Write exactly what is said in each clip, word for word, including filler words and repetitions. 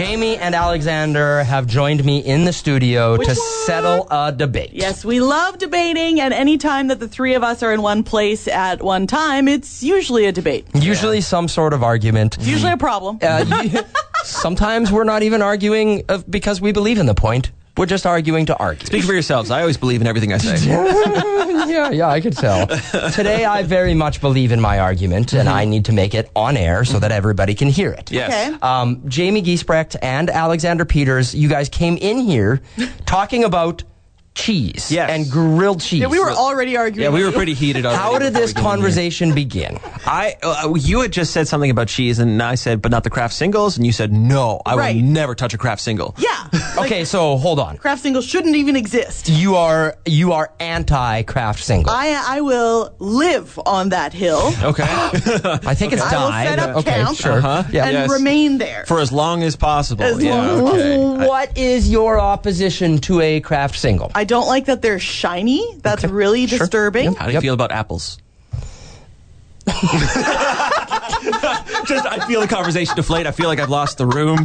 Jamie and Alexander have joined me in the studio Which to one? settle a debate. Yes, we love debating, and any time that the three of us are in one place at one time, it's usually a debate. Usually some sort of argument. It's usually a problem. Uh, you- sometimes we're not even arguing uh, because we believe in the point. We're just arguing to argue. Speak for yourselves. I always believe in everything I say. yeah, yeah, I could tell. Today, I very much believe in my argument, and I need to make it on air so that everybody can hear it. Yes. Okay. Um, Jamie Giesbrecht and Alexander Peters, you guys came in here talking about cheese Yes. and grilled cheese. Yeah, we were already arguing. Yeah, we were pretty heated already. How did before this we came in here. conversation begin? I, uh, you had just said something about cheese, and I said, but not the craft singles, and you said, no, I Right. will never touch a craft single. Yeah. Okay, so hold on. Craft singles shouldn't even exist. You are you are anti-craft single. I I will live on that hill. Okay. I think it's I will died. set up okay, camp sure. Uh-huh. Yeah. and Yes. remain there. For as long as possible. As yeah, long- okay. What is your opposition to a craft single? I don't like that they're shiny. That's Okay. really Sure. disturbing. How do you Yep. feel about apples? Just, I feel the conversation deflate. I feel like I've lost the room.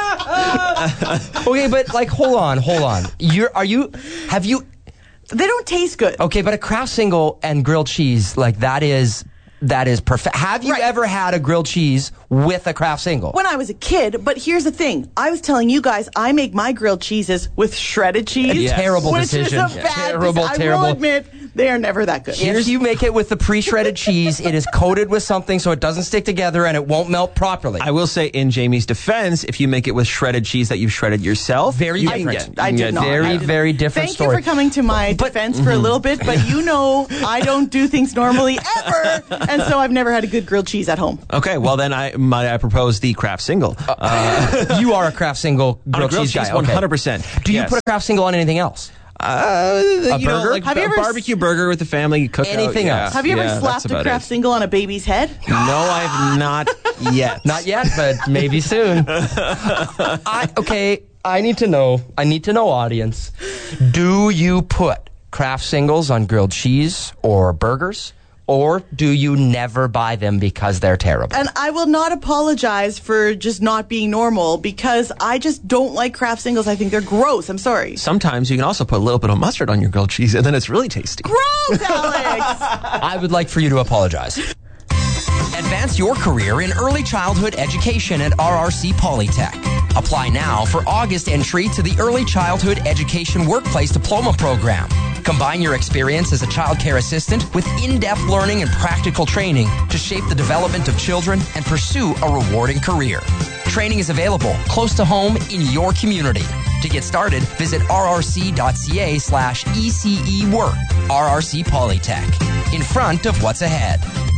Okay, but like, hold on, hold on. You're are you? Have you? They don't taste good. Okay, but a craft single and grilled cheese, like that is that is perfect. Have you Right. ever had a grilled cheese with a craft single? When I was a kid, but here's the thing. I was telling you guys, I make my grilled cheeses with shredded cheese. Yes. Terrible which decision. is a bad Terrible, decision. terrible. I will admit, they are never that good. If you make it with the pre-shredded cheese, it is coated with something so it doesn't stick together and it won't melt properly. I will say, in Jamie's defense, if you make it with shredded cheese that you've shredded yourself, Very you different. can get- I you did can not. get- Very, I did- very different Thank story. you for coming to my But- defense for a little bit, but you know I don't do things normally ever, and so I've never had a good grilled cheese at home. Okay, well then I my, I propose the craft single. Uh, You are a craft single on a grilled, grilled cheese guy. cheese, Okay. one hundred percent. Do you Yes. put a craft single on anything else? Uh, A you know, burger? like Have you a ever barbecue burger with the family cookout. Anything yeah. else? Have you ever Yeah, that's slapped a about craft it. single on a baby's head? No, I've not yet. Not yet, but maybe soon. I, okay, I need to know. I need to know, audience. Do you put craft singles on grilled cheese or burgers? Or do you never buy them because they're terrible? And I will not apologize for just not being normal because I just don't like craft singles. I think they're gross. I'm sorry. Sometimes you can also put a little bit of mustard on your grilled cheese, and then it's really tasty. Gross, Alex! I would like for you to apologize. Advance your career in early childhood education at R R C Polytech. Apply now for August entry to the Early Childhood Education Workplace Diploma Program. Combine your experience as a child care assistant with in-depth learning and practical training to shape the development of children and pursue a rewarding career. Training is available close to home in your community. To get started, visit rrc.ca slash ECE work. R R C Polytech. In front of what's ahead.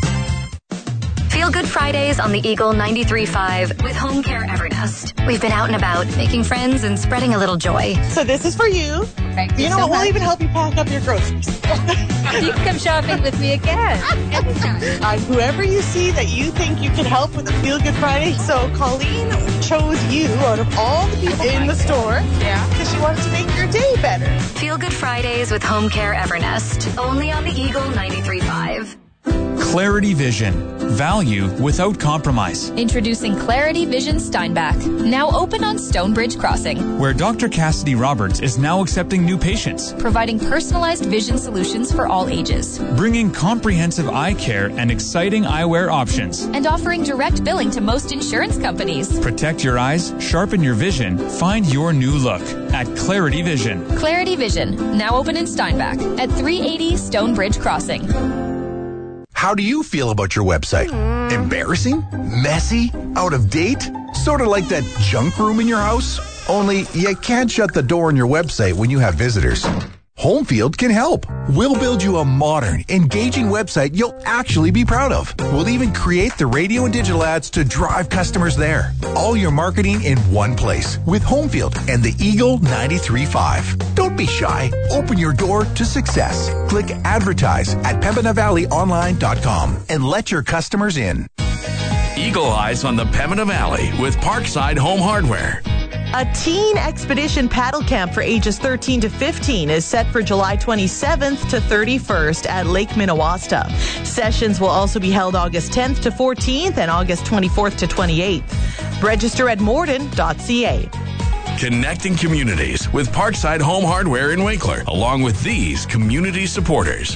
Feel Good Fridays on the Eagle ninety-three point five with Home Care Evernest. We've been out and about, making friends and spreading a little joy. So this is for you. Thank You know what? We'll even help you pack up your groceries. You can come shopping with me again. Anytime. Uh, whoever you see that you think you can help with a Feel Good Friday. So Colleen chose you out of all the people in the store. Yeah. Because she wanted to make your day better. Feel Good Fridays with Home Care Evernest. Only on the Eagle ninety-three point five. Clarity Vision. Value without compromise. Introducing Clarity Vision Steinbach, now open on Stonebridge Crossing, Where Doctor Cassidy Roberts is now accepting new patients. providing personalized vision solutions for all ages, Bringing comprehensive eye care and exciting eyewear options. and offering direct billing to most insurance companies. Protect your eyes, sharpen your vision, find your new look at Clarity Vision. Clarity Vision, now open in Steinbach at three eighty Stonebridge Crossing. How do you feel about your website? Embarrassing? Messy? Out of date? Sort of like that junk room in your house? Only you can't shut the door on your website when you have visitors. Homefield can help. We'll build you a modern, engaging website you'll actually be proud of. We'll even create the radio and digital ads to drive customers there. All your marketing in one place with Homefield and the Eagle ninety-three point five. Don't be shy. Open your door to success. Click advertise at pembina valley online dot com and let your customers in. Eagle Eyes on the Pembina Valley with Parkside Home Hardware. A teen expedition paddle camp for ages thirteen to fifteen is set for July twenty-seventh to thirty-first at Lake Minnewaska. Sessions will also be held August tenth to fourteenth and August twenty-fourth to twenty-eighth. Register at morden dot c a. Connecting communities with Parkside Home Hardware in Winkler, along with these community supporters.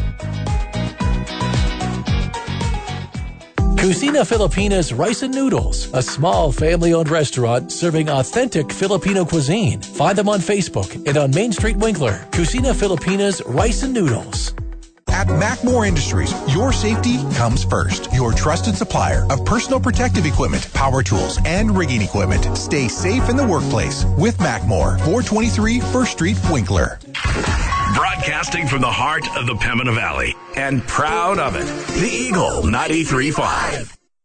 Cucina Filipina's Rice and Noodles, a small family-owned restaurant serving authentic Filipino cuisine. Find them on Facebook and on Main Street Winkler. Cucina Filipina's Rice and Noodles. At Macmore Industries, your safety comes first. Your trusted supplier of personal protective equipment, power tools, and rigging equipment. Stay safe in the workplace with Macmore, four twenty-three First Street, Winkler. Broadcasting from the heart of the Pembina Valley and proud of it, the Eagle ninety-three point five.